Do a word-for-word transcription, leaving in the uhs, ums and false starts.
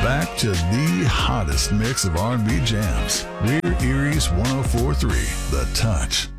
back to the hottest mix of R and B jams. We're Erie's one oh four point three, The Touch.